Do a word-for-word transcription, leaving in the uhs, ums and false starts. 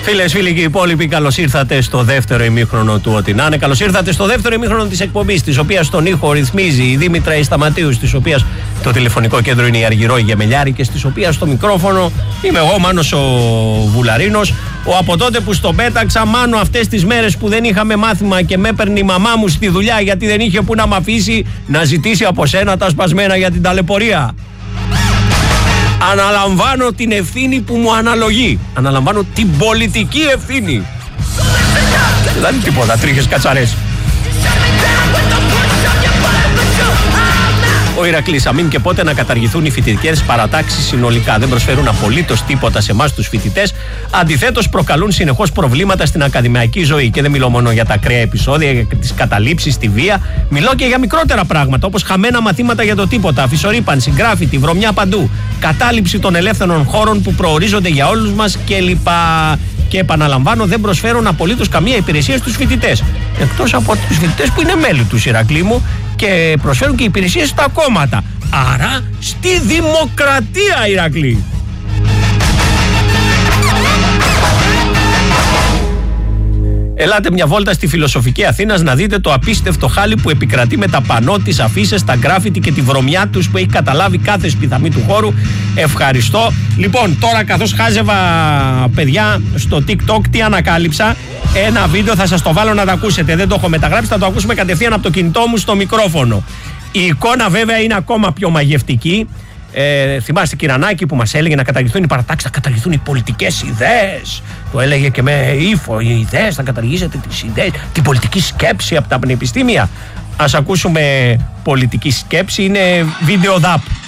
Φίλες, φίλοι και οι υπόλοιποι, καλώς ήρθατε στο δεύτερο ημίχρονο του Ό,τι να είναι. Καλώς ήρθατε στο δεύτερο ημίχρονο της εκπομπής, της οποίας τον ήχο ρυθμίζει η Δήμητρα Ισταματίου, της οποίας το τηλεφωνικό κέντρο είναι η Αργυρό η Γεμελιάρη και της οποίας στο μικρόφωνο είμαι εγώ, Μάνος ο Βουλαρίνος. Ο από τότε που στον πέταξα, Μάνο, αυτές τις μέρες που δεν είχαμε μάθημα και με έπαιρνε η μαμά μου στη δουλειά γιατί δεν είχε που να μ' αφήσει να ζητήσει από σένα τα σπασμένα για την ταλαιπωρία. Αναλαμβάνω την ευθύνη που μου αναλογεί. Αναλαμβάνω την πολιτική ευθύνη. Δεν είναι τίποτα, τρίχες κατσαρές. Ο Ηρακλής, αμήν και πότε να καταργηθούν οι φοιτητικές παρατάξεις συνολικά. Δεν προσφέρουν απολύτως τίποτα σε εμάς τους φοιτητές. Αντιθέτως, προκαλούν συνεχώς προβλήματα στην ακαδημαϊκή ζωή. Και δεν μιλώ μόνο για τα ακραία επεισόδια, για τις καταλήψεις, τη βία. Μιλώ και για μικρότερα πράγματα, όπως χαμένα μαθήματα για το τίποτα, αφισορύπανση, γκράφιτι, βρωμιά παντού. Κατάληψη των ελεύθερων χώρων που προορίζονται για όλους μας κλπ. Και επαναλαμβάνω, δεν προσφέρουν απολύτως καμία υπηρεσία στους φοιτητές. Εκτός από τους φοιτητές που είναι μέλη του, Ηρακλή μου, και προσφέρουν και υπηρεσίες στα κόμματα. Άρα στη δημοκρατία, Ηρακλή. Ελάτε μια βόλτα στη φιλοσοφική Αθήνας να δείτε το απίστευτο χάλι που επικρατεί με τα πανό, τις αφίσες, τα γκράφιτι και τη βρωμιά τους που έχει καταλάβει κάθε σπιθαμή του χώρου. Ευχαριστώ. Λοιπόν, τώρα καθώς χάζευα, παιδιά, στο TikTok, τι ανακάλυψα? Ένα βίντεο, θα σας το βάλω να το ακούσετε. Δεν το έχω μεταγράψει, θα το ακούσουμε κατευθείαν από το κινητό μου στο μικρόφωνο. Η εικόνα βέβαια είναι ακόμα πιο μαγευτική. Ε, θυμάστε Κυρανάκη που μας έλεγε να καταργηθούν οι παρατάξεις, να καταργηθούν οι πολιτικές ιδέες. Το έλεγε και με ύφο, οι ιδέες, θα καταργήσετε τις ιδέες, την πολιτική σκέψη από τα πανεπιστήμια. Ας ακούσουμε πολιτική σκέψη, είναι βίντεο δαπ.